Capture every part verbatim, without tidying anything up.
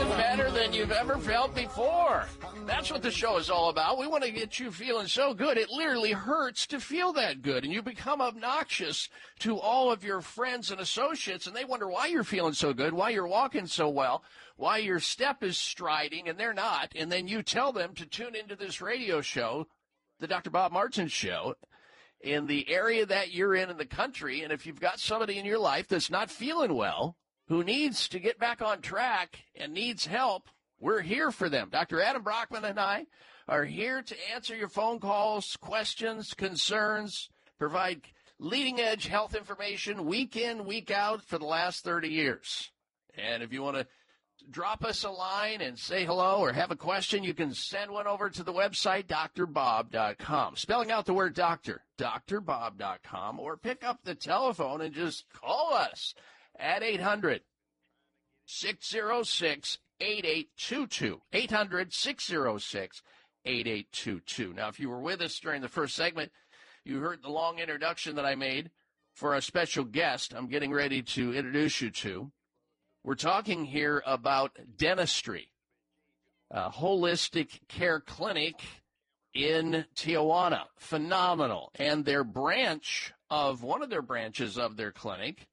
feeling better than you've ever felt before. That's what the show is all about. We want to get you feeling so good, it literally hurts to feel that good. And you become obnoxious to all of your friends and associates, and they wonder why you're feeling so good, why you're walking so well, why your step is striding, and they're not. And then you tell them to tune into this radio show, the Doctor Bob Martin Show, in the area that you're in in the country. And if you've got somebody in your life that's not feeling well, who needs to get back on track and needs help, we're here for them. Doctor Adam Brockman and I are here to answer your phone calls, questions, concerns, provide leading-edge health information week in, week out for the last thirty years. And if you want to drop us a line and say hello or have a question, you can send one over to the website, D R bob dot com. Spelling out the word doctor, D R bob dot com, or pick up the telephone and just call us at eight hundred, six oh six, eight eight two two, eight hundred, six oh six, eight eight two two. Now, if you were with us during the first segment, you heard the long introduction that I made for a special guest I'm getting ready to introduce you to. We're talking here about dentistry, a holistic care clinic in Tijuana. Phenomenal. And their branch of, one of their branches of their clinic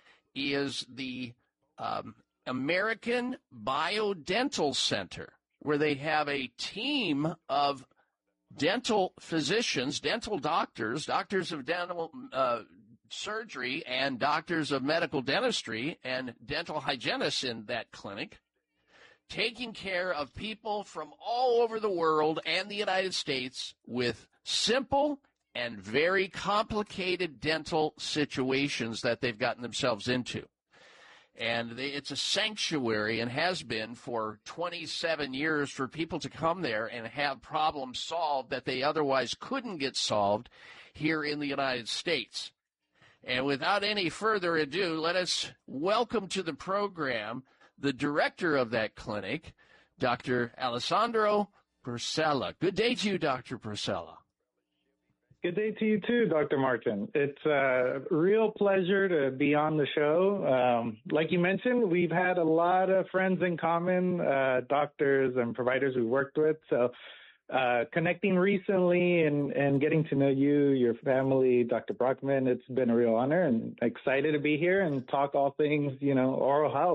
is the um, American Biodental Center, where they have a team of dental physicians, dental doctors, doctors of dental uh, surgery, and doctors of medical dentistry and dental hygienists in that clinic, taking care of people from all over the world and the United States with simple and very complicated dental situations that they've gotten themselves into. And they, it's a sanctuary and has been for twenty-seven years for people to come there and have problems solved that they otherwise couldn't get solved here in the United States. And without any further ado, let us welcome to the program the director of that clinic, Doctor Alessandro Porcella. Good day to you, Doctor Porcella. Good day to you too, Doctor Martin. It's a real pleasure to be on the show. Um, like you mentioned, we've had a lot of friends in common, uh, doctors and providers we worked with. So uh, connecting recently and, and getting to know you, your family, Doctor Brockman, it's been a real honor, and excited to be here and talk all things, you know, oral health.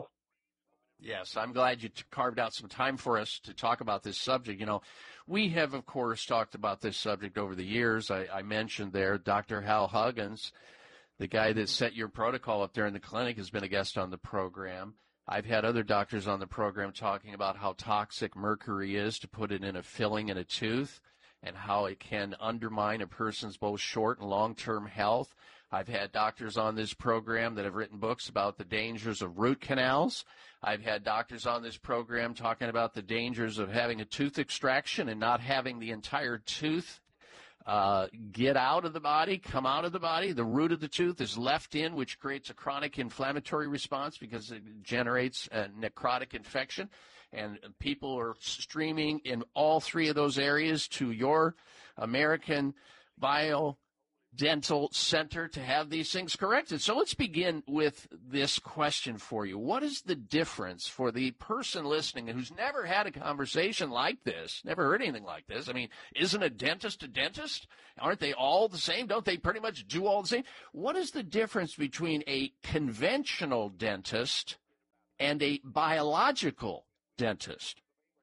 Yes, I'm glad you t- carved out some time for us to talk about this subject. You know, we have, of course, talked about this subject over the years. I, I mentioned there Doctor Hal Huggins, the guy that set your protocol up there in the clinic, has been a guest on the program. I've had other doctors on the program talking about how toxic mercury is to put it in a filling in a tooth and how it can undermine a person's both short and long-term health. I've had doctors on this program that have written books about the dangers of root canals. I've had doctors on this program talking about the dangers of having a tooth extraction and not having the entire tooth uh, get out of the body, come out of the body. The root of the tooth is left in, which creates a chronic inflammatory response because it generates a necrotic infection. And people are streaming in all three of those areas to your American Bio Dental Center to have these things corrected. So let's begin with this question for you. What is the difference for the person listening who's never had a conversation like this, never heard anything like this? I mean, isn't a dentist a dentist? Aren't they all the same? Don't they pretty much do all the same? What is the difference between a conventional dentist and a biological dentist?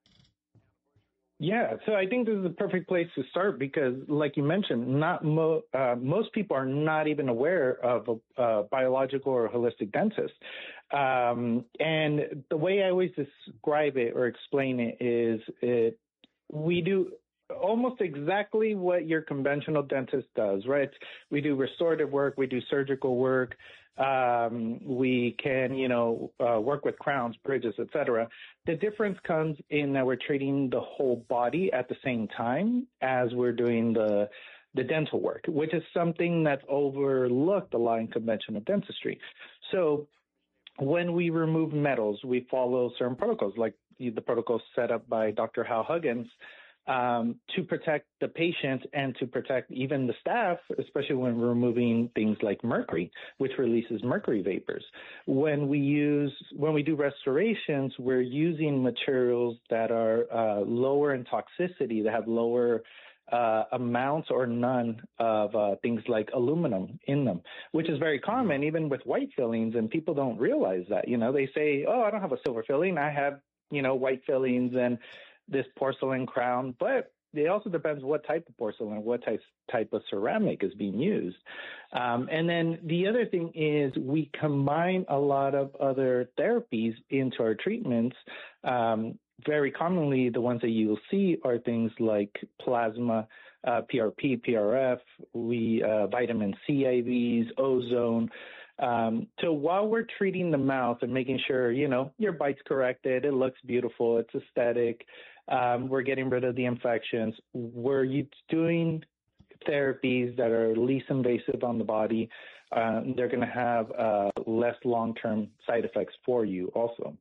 Yeah, so I think this is the perfect place to start because, like you mentioned, not mo- uh, most people are not even aware of a, a biological or holistic dentist. Um, and the way I always describe it or explain it is it, we do almost exactly what your conventional dentist does, right? We do restorative work, we do surgical work, um, we can, you know, uh, work with crowns, bridges, et cetera. The difference comes in that we're treating the whole body at the same time as we're doing the the dental work, which is something that's overlooked a lot in conventional dentistry. So when we remove metals, we follow certain protocols, like the protocol set up by Doctor Hal Huggins, um, to protect the patient and to protect even the staff, especially when we're removing things like mercury, which releases mercury vapors. When we use, when we do restorations, we're using materials that are uh, lower in toxicity, that have lower uh, amounts or none of uh, things like aluminum in them, which is very common even with white fillings, and people don't realize that. You know, they say, oh, I don't have a silver filling, I have, you know, white fillings and this porcelain crown, but it also depends what type of porcelain, what type type of ceramic is being used. Um, and then the other thing is we combine a lot of other therapies into our treatments. Um, very commonly, the ones that you'll see are things like plasma, uh, P R P, P R F, we uh, vitamin C I Vs, ozone. Um, so while we're treating the mouth and making sure, you know, your bite's corrected, it looks beautiful, it's aesthetic, um, we're getting rid of the infections, we're doing therapies that are least invasive on the body. Uh, they're going to have uh, less long-term side effects for you also.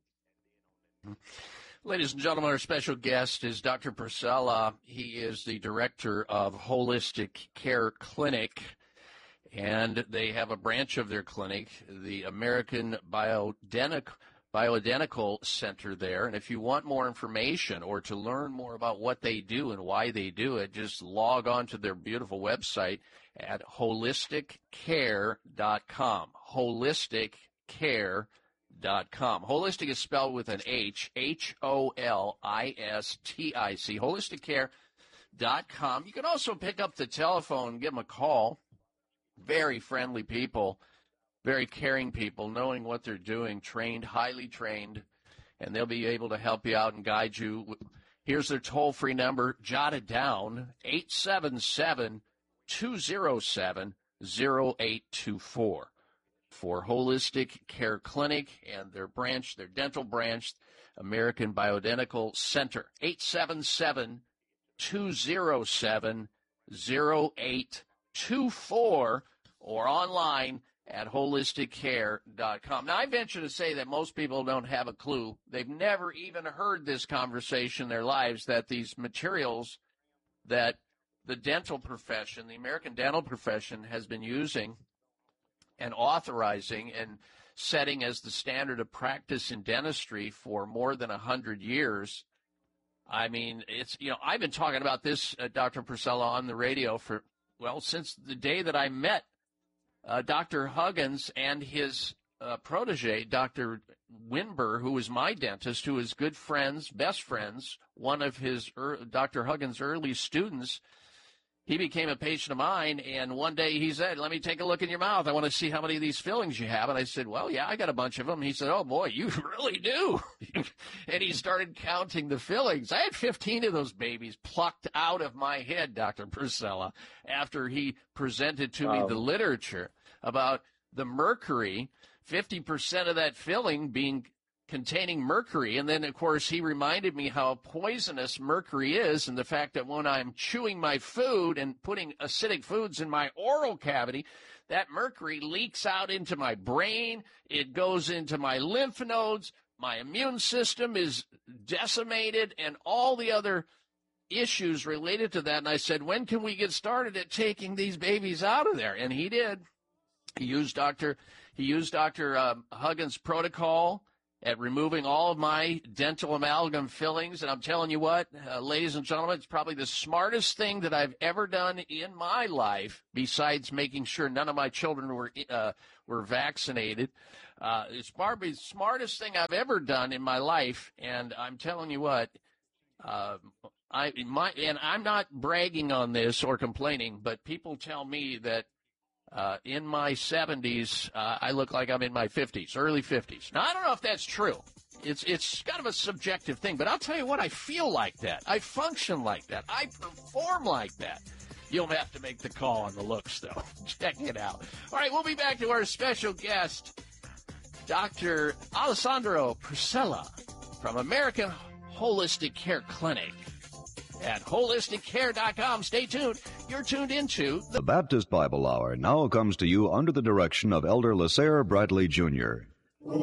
Ladies and gentlemen, our special guest is Doctor Purcell. He is the director of Holistic Care Clinic, and they have a branch of their clinic, the American Bioidentical, Bioidentical Center there. And if you want more information or to learn more about what they do and why they do it, just log on to their beautiful website at holistic care dot com. holistic care dot com. Holistic is spelled with an H, H O L I S T I C, holistic care dot com. You can also pick up the telephone, give them a call. Very friendly people, very caring people, knowing what they're doing, trained, highly trained, and they'll be able to help you out and guide you. Here's their toll-free number. Jot it down, eight seven seven, two zero seven, zero eight two four. For Holistic Care Clinic and their branch, their dental branch, American Bioidentical Center, eight seven seven, two zero seven, zero eight two four, or online at holistic care dot com. Now, I venture to say that most people don't have a clue. They've never even heard this conversation in their lives, that these materials that the dental profession, the American dental profession, has been using and authorizing and setting as the standard of practice in dentistry for more than one hundred years. I mean, it's, you know, I've been talking about this, uh, Doctor Purcell, on the radio for, well, since the day that I met uh, Doctor Huggins and his uh, protege, Doctor Winber, who was my dentist, who is good friends, best friends, one of his, er, Doctor Huggins' early students. He became a patient of mine, and one day he said, let me take a look in your mouth. I want to see how many of these fillings you have. And I said, well, yeah, I got a bunch of them. He said, oh, boy, you really do. And he started counting the fillings. I had fifteen of those babies plucked out of my head, Doctor Purcell, after he presented to wow. me the literature about the mercury, fifty percent of that filling being containing mercury. And then, of course, he reminded me how poisonous mercury is, and the fact that when I'm chewing my food and putting acidic foods in my oral cavity, that mercury leaks out into my brain. It goes into my lymph nodes. My immune system is decimated, and all the other issues related to that. And I said, when can we get started at taking these babies out of there? And he did. He used Doctor He used Doctor Um, Huggins' protocol at removing all of my dental amalgam fillings. And I'm telling you what, uh, ladies and gentlemen, it's probably the smartest thing that I've ever done in my life, besides making sure none of my children were uh, were vaccinated. Uh, it's probably the smartest thing I've ever done in my life. And I'm telling you what, uh, I my and I'm not bragging on this or complaining, but people tell me that Uh, in my seventies, uh, I look like I'm in my fifties, early fifties. Now, I don't know if that's true. It's it's kind of a subjective thing, but I'll tell you what, I feel like that. I function like that. I perform like that. You'll have to make the call on the looks, though. Check it out. All right, we'll be back to our special guest, Doctor Alessandro Purcell from American Holistic Care Clinic at holistic care dot com. Stay tuned. You're tuned into the The Baptist Bible Hour now comes to you under the direction of Elder LaSair Bradley Junior